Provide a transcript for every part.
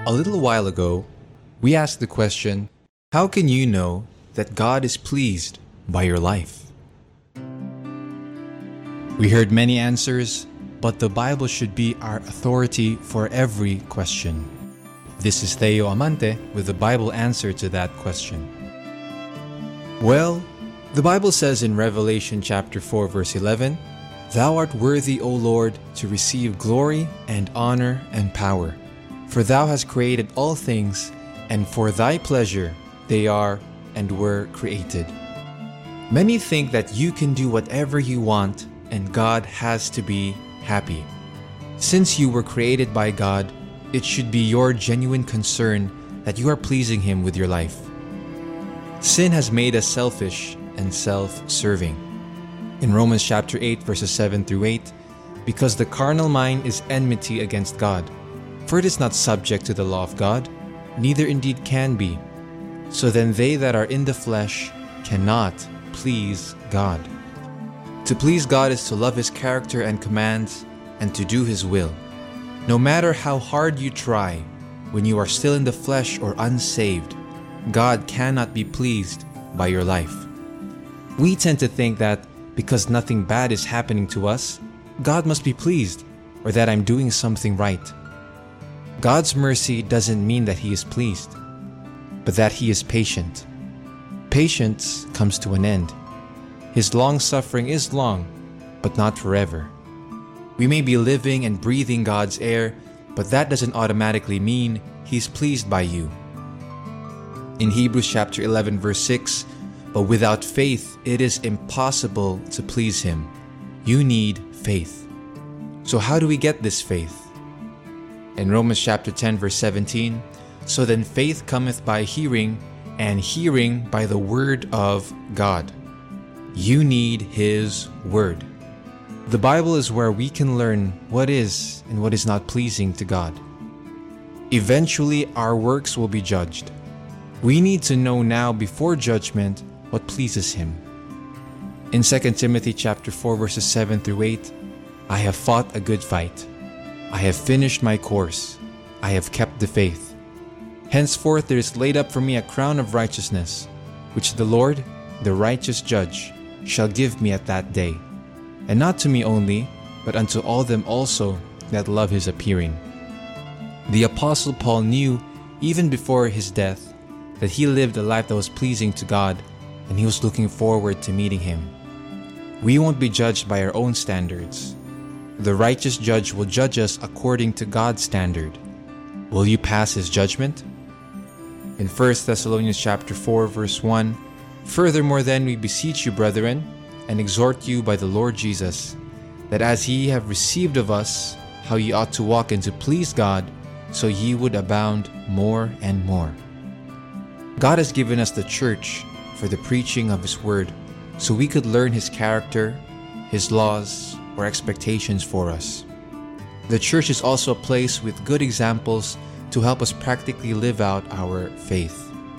A little while ago, we asked the question, how can you know that God is pleased by your life? We heard many answers, but the Bible should be our authority for every question. This is Theo Amante with the Bible answer to that question. Well, the Bible says in Revelation chapter 4 verse 11, "Thou art worthy, O Lord, to receive glory and honor and power. For thou hast created all things, and for thy pleasure they are and were created." Many think that you can do whatever you want and God has to be happy. Since you were created by God, it should be your genuine concern that you are pleasing Him with your life. Sin has made us selfish and self-serving. In Romans chapter 8 verses 7 through 8, "Because the carnal mind is enmity against God, for it is not subject to the law of God, neither indeed can be. So then they that are in the flesh cannot please God." To please God is to love His character and commands and to do His will. No matter how hard you try, when you are still in the flesh or unsaved, God cannot be pleased by your life. We tend to think that because nothing bad is happening to us, God must be pleased, or that I'm doing something right. God's mercy doesn't mean that He is pleased, but that He is patient. Patience comes to an end. His long-suffering is long, but not forever. We may be living and breathing God's air, but that doesn't automatically mean He's pleased by you. In Hebrews chapter 11 verse 6, "But without faith it is impossible to please Him." You need faith. So how do we get this faith? In Romans chapter 10 verse 17, "So then faith cometh by hearing, and hearing by the word of God." You need His word. The Bible is where we can learn what is and what is not pleasing to God. Eventually, our works will be judged. We need to know now before judgment what pleases Him. In 2 Timothy chapter 4 verses 7 through 8, "I have fought a good fight. I have finished my course. I have kept the faith. Henceforth there is laid up for me a crown of righteousness, which the Lord, the righteous judge, shall give me at that day, and not to me only, but unto all them also that love His appearing." The Apostle Paul knew, even before his death, that he lived a life that was pleasing to God, and he was looking forward to meeting Him. We won't be judged by our own standards. The righteous judge will judge us according to God's standard. Will you pass His judgment? In 1 Thessalonians chapter 4 verse 1, "Furthermore then we beseech you, brethren, and exhort you by the Lord Jesus, that as ye have received of us how ye ought to walk and to please God, so ye would abound more and more." God has given us the church for the preaching of His word, so we could learn His character, His laws, or expectations for us. The church is also a place with good examples to help us practically live out our faith.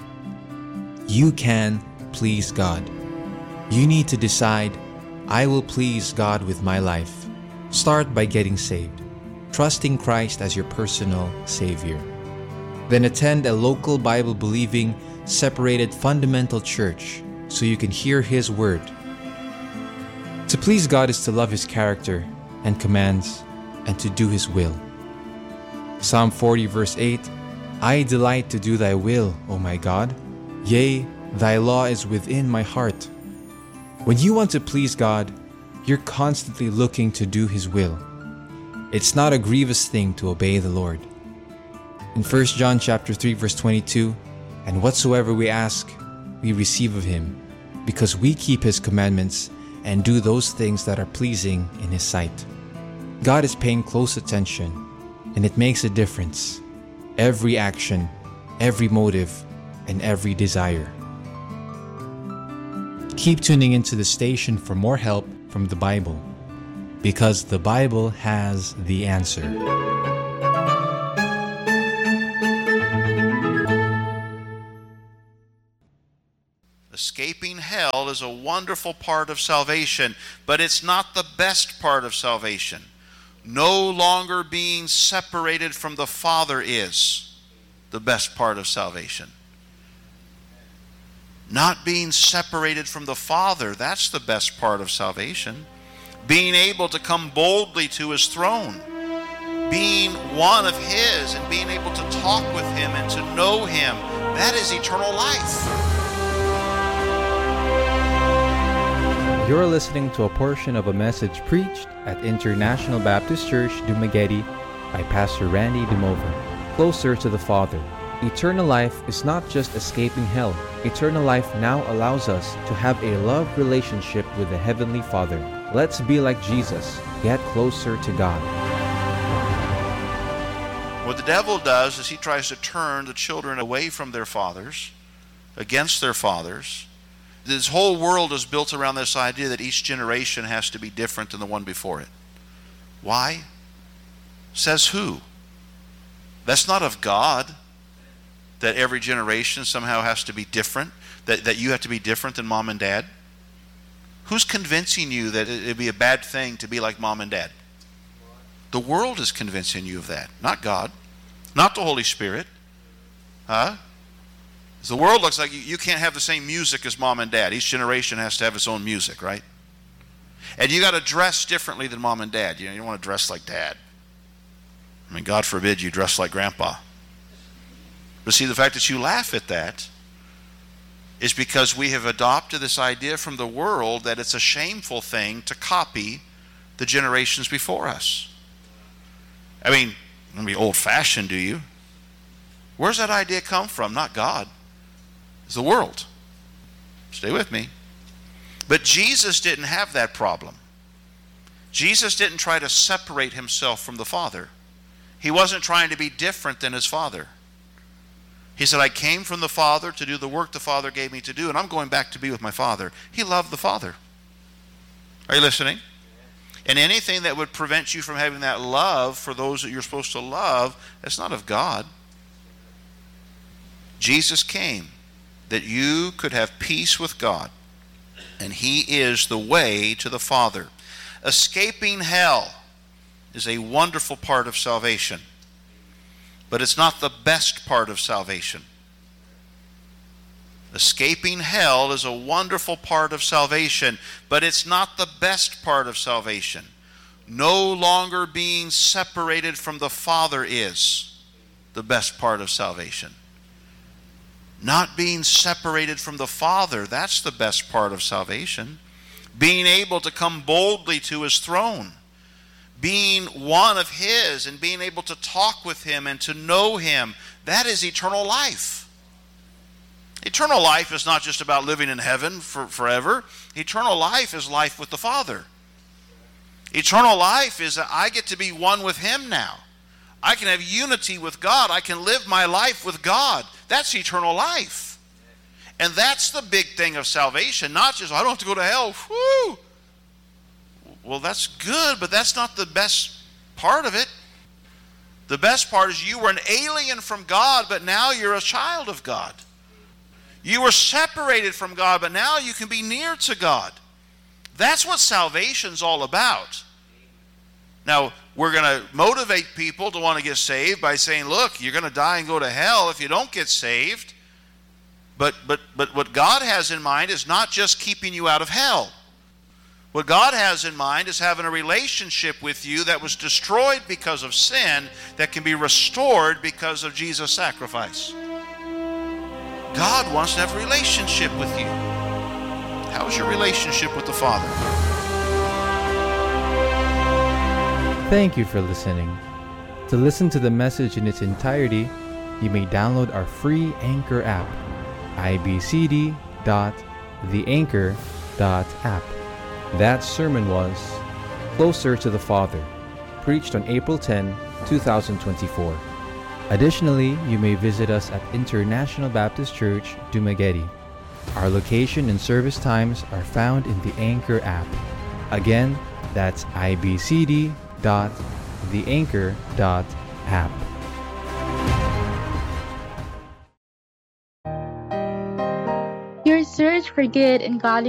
You can please God. You need to decide, I will please God with my life. Start by getting saved, trusting Christ as your personal Savior. Then attend a local Bible-believing, separated fundamental church so you can hear His word. To please God is to love His character and commands and to do His will. Psalm 40 verse 8, "I delight to do thy will, O my God. Yea, thy law is within my heart." When you want to please God, you're constantly looking to do His will. It's not a grievous thing to obey the Lord. In 1 John chapter 3 verse 22, "And whatsoever we ask, we receive of Him, because we keep His commandments and do those things that are pleasing in His sight." God is paying close attention, and it makes a difference. Every action, every motive, and every desire. Keep tuning into the station for more help from the Bible, because the Bible has the answer. Escaping hell is a wonderful part of salvation, but it's not the best part of salvation. No longer being separated from the Father is. the best part of salvation. Not being separated from the Father, that's the best part of salvation. Being able to come boldly to His throne. Being one of His and being able to talk with Him and to know Him, that is eternal life. You're listening to a portion of a message preached at International Baptist Church, Dumaguete by Pastor Randy Dumover. Closer to the Father. Eternal life is not just escaping hell. Eternal life now allows us to have a love relationship with the Heavenly Father. Let's be like Jesus. Get closer to God. What the devil does is he tries to turn the children away from their fathers, against their fathers. This whole world is built around this idea that each generation has to be different than the one before it. Why? Says who? That's not of God, that every generation somehow has to be different, that you have to be different than mom and dad. Who's convincing you that it'd be a bad thing to be like mom and dad? The world is convincing you of that, not God, not the Holy Spirit. The world looks like you can't have the same music as mom and dad. Each generation has to have its own music, right? And you got to dress differently than mom and dad. You don't want to dress like dad. I mean, God forbid you dress like grandpa. But see, the fact that you laugh at that is because we have adopted this idea from the world that it's a shameful thing to copy the generations before us. I mean, you don't be old-fashioned, do you? Where's that idea come from? Not God. It's the world. Stay with me. But Jesus didn't have that problem. Jesus didn't try to separate Himself from the Father. He wasn't trying to be different than His Father. He said, I came from the Father to do the work the Father gave me to do, and I'm going back to be with my Father. He loved the Father. Are you listening? And anything that would prevent you from having that love for those that you're supposed to love, that's not of God. Jesus came that you could have peace with God, and He is the way to the Father. Escaping hell is a wonderful part of salvation, but it's not the best part of salvation. Escaping hell is a wonderful part of salvation, but it's not the best part of salvation. No longer being separated from the Father is the best part of salvation. Not being separated from the Father, that's the best part of salvation. Being able to come boldly to His throne. Being one of His and being able to talk with Him and to know Him, that is eternal life. Eternal life is not just about living in heaven forever. Eternal life is life with the Father. Eternal life is that I get to be one with Him now. I can have unity with God. I can live my life with God. That's eternal life. And that's the big thing of salvation, not just, I don't have to go to hell. Whoo! Well, that's good, but that's not the best part of it. The best part is you were an alien from God, but now you're a child of God. You were separated from God, but now you can be near to God. That's what salvation's all about. Now, we're going to motivate people to want to get saved by saying, look, you're going to die and go to hell if you don't get saved. But what God has in mind is not just keeping you out of hell. What God has in mind is having a relationship with you that was destroyed because of sin that can be restored because of Jesus' sacrifice. God wants to have a relationship with you. How's your relationship with the Father? Thank you for listening. To listen to the message in its entirety, you may download our free Anchor app, ibcd.theanchor.app. That sermon was Closer to the Father, preached on April 10, 2024. Additionally, you may visit us at International Baptist Church, Dumaguete. Our location and service times are found in the Anchor app. Again, that's ibcd.theanchor.app. Your search for good and godly